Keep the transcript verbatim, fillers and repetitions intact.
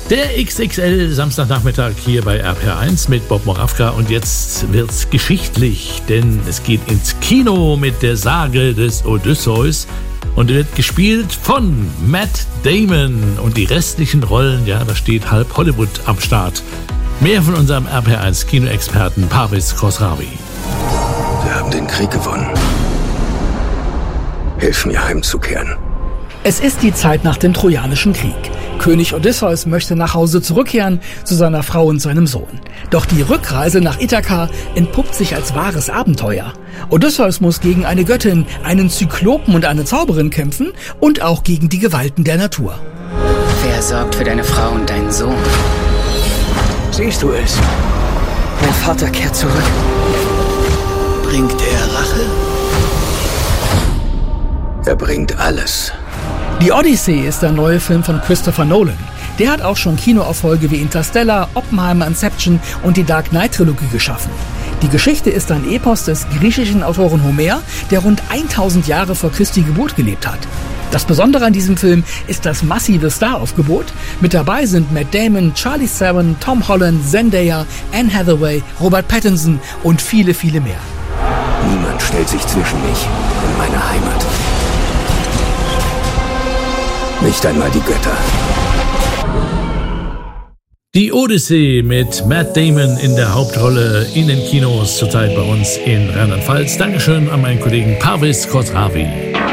Der X X L Samstagnachmittag hier bei R P R eins mit Bob Moravka und jetzt wird's geschichtlich, denn es geht ins Kino mit der Sage des Odysseus und wird gespielt von Matt Damon und die restlichen Rollen, ja, da steht halb Hollywood am Start. Mehr von unserem R P R eins Kinoexperten Parviz Khosravi. Wir haben den Krieg gewonnen. Hilf mir heimzukehren. Es ist die Zeit nach dem Trojanischen Krieg. König Odysseus möchte nach Hause zurückkehren zu seiner Frau und seinem Sohn. Doch die Rückreise nach Ithaka entpuppt sich als wahres Abenteuer. Odysseus muss gegen eine Göttin, einen Zyklopen und eine Zauberin kämpfen und auch gegen die Gewalten der Natur. Wer sorgt für deine Frau und deinen Sohn? Siehst du es? Mein Vater kehrt zurück. Bringt er Rache? Er bringt alles. Die Odyssee ist der neue Film von Christopher Nolan. Der hat auch schon Kinoerfolge wie Interstellar, Oppenheimer, Inception und die Dark Knight-Trilogie geschaffen. Die Geschichte ist ein Epos des griechischen Autoren Homer, der rund tausend Jahre vor Christi Geburt gelebt hat. Das Besondere an diesem Film ist das massive Staraufgebot. Mit dabei sind Matt Damon, Charlize Theron, Tom Holland, Zendaya, Anne Hathaway, Robert Pattinson und viele, viele mehr. Niemand stellt sich zwischen mich und meine Heimat. Nicht einmal die Götter. Die Odyssee mit Matt Damon in der Hauptrolle in den Kinos, zurzeit bei uns in Rheinland-Pfalz. Dankeschön an meinen Kollegen Parviz Khosravi.